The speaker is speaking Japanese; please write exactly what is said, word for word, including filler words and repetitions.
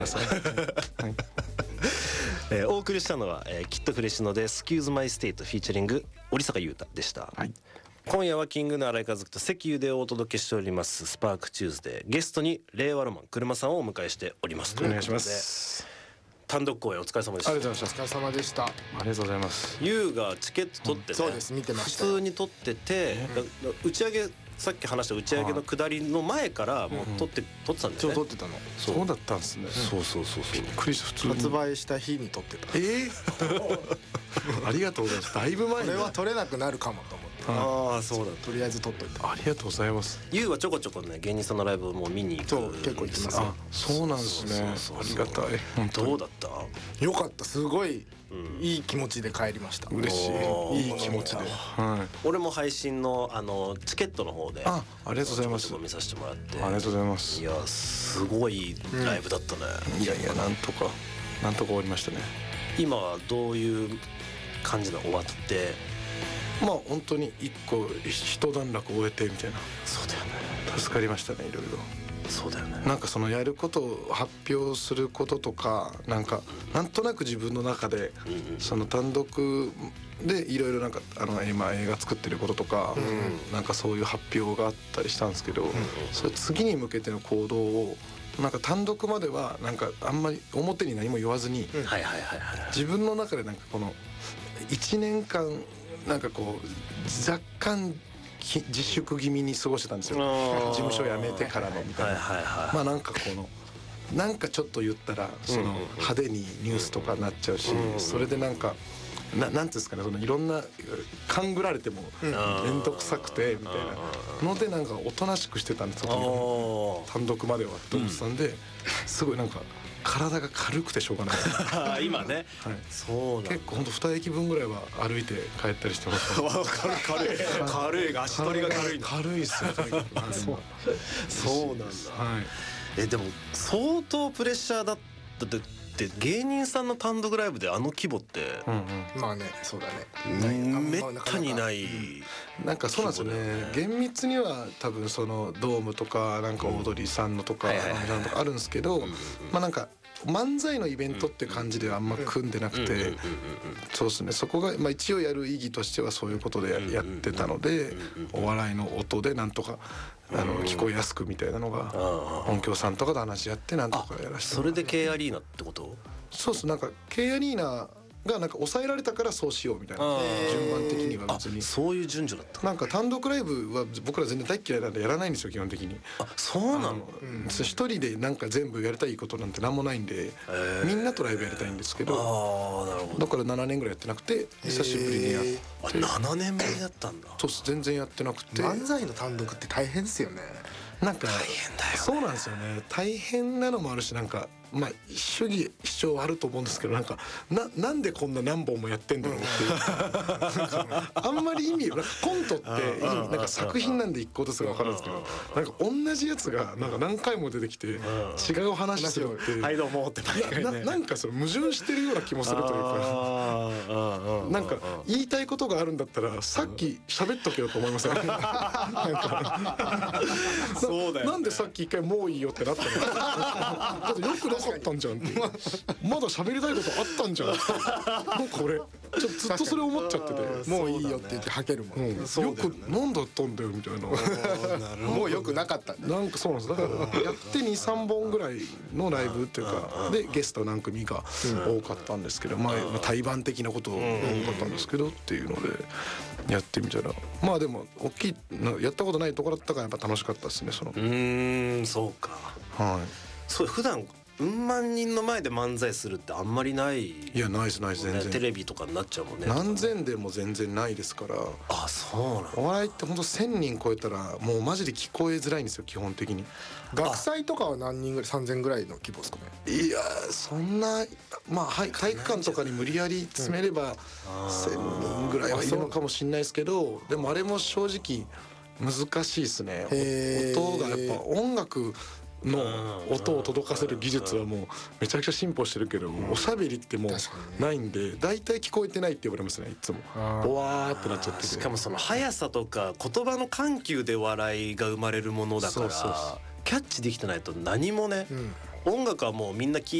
はいえー、お送りしたのは、えー、きっとフレッシュので Excuse My State フィーチャリング織坂優太でした、 はい、 今夜はキングの新井和樹と関優でお届けしておりますスパークチューズデー、ゲストに令和ロマン車さんをお迎えしております。 お願いします。 単独公演お疲れ様でした。 ありがとうございました。 お疲れ様でした。 ありがとうございます。 優がチケット取ってね、 そうです、見てました。 普通に取ってて、だだ打ち上げさっき話した打ち上げの下りの前からもう撮って、うん、撮ってたんだよね。 ちょ撮ってたの。 そう、そうだったんですね、うん、そうそうそうそう。びっくりした。普通に発売した日に撮ってた。 えー、ありがとうございます。だいぶ前に。 これは撮れなくなるかもと思って。 ああそうだ。 とりあえず撮っといた。 ありがとうございます。 優はちょこちょこね芸人さんのライブをもう見に行く。 そう結構行きます。 あ、そうなんですね。ありがたい。本当に。 どうだった？ よかった。すごいいい気持ちで帰りました。 嬉しい。いい気持ちで。はい。 俺も配信のあのチケットの方で。 あ、ありがとうございます。 見させてもらって。 ありがとうございます。 いやすごいライブだったね。 うん、いやいやなんとかなんとか終わりましたね。 今はどういう感じが終わって。 まあ本当に一個一段落終えてみたいな。 そうだよね。 助かりましたね、いろいろ。 そうだよね。 なんかそのやることを発表することとか、なんかなんとなく自分の中でその単独でいろいろなんかあの今映画作ってることとか、なんかそういう発表があったりしたんですけど、それ次に向けての行動をなんか単独まではなんかあんまり表に何も言わずに、自分の中でなんかこのいちねんかんなんかこう若干自粛気味に過ごしてたんですよ。事務所辞めてからのみたいな。まあなんかこのなんかちょっと言ったらその派手にニュースとかになっちゃうし、それでなんかななんていうんですかね、そのいろんな勘ぐられても面倒くさくてみたいなのでなんかおとなしくしてたんですよ。単独まではと思ってたんで、すごいなんか体が軽くてしょうがない今ね、 はい、 そう結構ほんとに駅分ぐらいは歩いて帰ったりしてます、ね、 軽い軽い足取りが軽いの軽いっすよそうそうなんだ、はい、えでも相当プレッシャーだったってで芸人さんの単独ライブであの規模って、 うんうん、まあねそうだねめったにない、 うん、なんかそうなんですよね。厳密には多分そのドームとかなんかオードリーさんのとかあるんですけど、まあなんか漫才のイベントって感じではあんま組んでなくて、そうですね、そこがまあ一応やる意義としてはそういうことでやってたので、お笑いの音でなんとかあの聞こえやすくみたいなのが音響さんとかと話し合ってなんとかやらせて。 それで K アリーナってこと？ そうっす、なんか K アリーナがなんか抑えられたからそうしようみたいな、順番的には別にそういう順序だった。 なんか単独ライブは僕ら全然大嫌いなんでやらないんですよ基本的に。 あ、そうなの？ 一人でなんか全部やりたいことなんて何もないんで、みんなとライブやりたいんですけど、 あ、なるほど。 だからななねんぐらいやってなくて久しぶりにやって。 あ、ななねんぶりだったんだ。 そうっす、全然やってなくて。 漫才の単独って大変ですよね。 なんか大変だよね。 そうなんですよね。大変なのもあるし、なんかまあ主義主張はあると思うんですけど、なんか な, なんでこんな何本もやってんだろうっていうあんまり意味なんかコントってなんか作品なんで一個ずつが分かるんですけど、なんか同じやつがなんか何回も出てきて違う話するってはいどうもって毎回ね、 な, なんかそれ矛盾してるような気もするというか、なんか言いたいことがあるんだったらさっき喋っとけよと思いません？なんかそうだよね、 なんでさっき一回もういいよってなったの？だってよくなかったんじゃんってまだ喋りたいことあったんじゃんなんか俺ちょずっとそれ思っちゃってて、 もういいよって言ってはけるもん、 うん、よくなんだったんだよみたいなもうよくなかったんだ。 なんかそうなんです。だからやってにさんぼんぐらいのライブっていうかでゲスト何組が多かったんですけど、まあ対バン的なこと多かったんですけどっていうのでやってみたら、まあでも大きいやったことないところだったからやっぱ楽しかったですね。そのうーん、そうか、 はい、 そう普段うん万人の前で漫才するってあんまりない。 いやないですないです全然。 テレビとかになっちゃうもんね。 何千でも全然ないですから。 あ、そうなの。 お笑いって本当せんにん超えたらもうマジで聞こえづらいんですよ基本的に。 学祭とかは何人ぐらい、さんぜんぐらいの規模ですかね。 いやそんなまあ、はい、体育館とかに無理やり詰めればせんにんぐらいはいるのかもしれないですけど、でもあれも正直難しいですね。音がやっぱ音楽の音を届かせる技術はもうめちゃくちゃ進歩してるけど、おしゃべりってもうないんで大体聞こえてないって言われますねいつも。ボワーってなっちゃってて、 しかもその速さとか言葉の緩急で笑いが生まれるものだから、キャッチできてないと何もね、 音楽はもうみんな聴